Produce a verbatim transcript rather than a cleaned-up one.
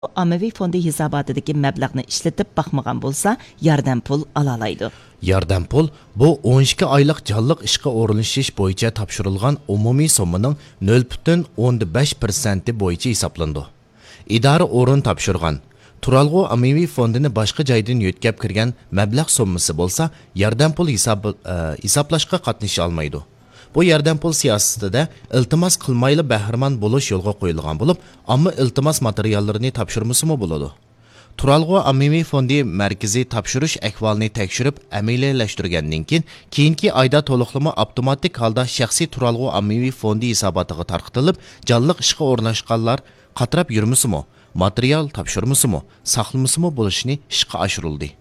ommaviy fondi hisobotidagi mablag'ni ishlatib boqmagan bo'lsa, yordam pul ola oladi. Yordam pul bu o'n ikki oylik jonliq ishga o'rnatishish bo'yicha topshirilgan umumiy summaning nol butun o'n besh persent bo'yicha hisoblandi. Idora o'rin topshirgan Turalg'u ommaviy fondini boshqa joydan yo'tkab kirgan mablag' summasi bo'lsa, yordam pul hisob hisoblashga qatnasha olmaydi. Bu yordam pul siyosatida iltimos qilmayli bahramand bo'lish yo'lga qo'yilgan bo'lib, ammo iltimos materiallarini topshirmasimi bo'ladi. Turalg'u ommaviy fondi markaziy topshirish ahvolini tekshirib amaliyalashtirgandan keyin keyingi oyda to'liqlama avtomatik holda shaxsiy Turalg'u ommaviy fondi hisobotiga tarqatilib, jonliq ishga o'rnashganlar qatrab yurmasimi, material topshirmasimi, saqlamasimi bo'lishini ishga oshirildi.